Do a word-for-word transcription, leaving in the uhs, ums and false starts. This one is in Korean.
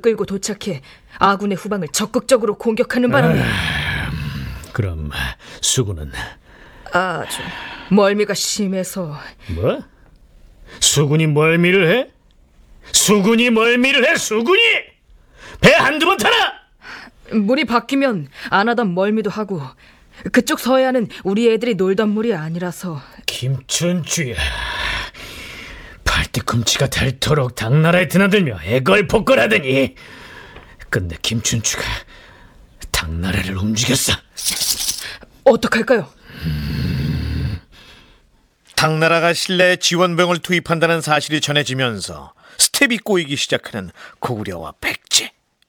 끌고 도착해 아군의 후방을 적극적으로 공격하는 바람에 아, 그럼 수군은? 아주 멀미가 심해서. 뭐? 수군이 멀미를 해? 수군이 멀미를 해? 수군이? 배 한두 번 타나? 물이 바뀌면 안 하던 멀미도 하고, 그쪽 서해안은 우리 애들이 놀던 물이 아니라서. 김춘주야, 발뒤꿈치가 닳도록 당나라에 드나들며 애걸복걸하더니 근데 김춘주가 당나라를 움직였어. 어떡할까요? 음... 당나라가 신라에 지원병을 투입한다는 사실이 전해지면서 스텝이 꼬이기 시작하는 고구려와 백제.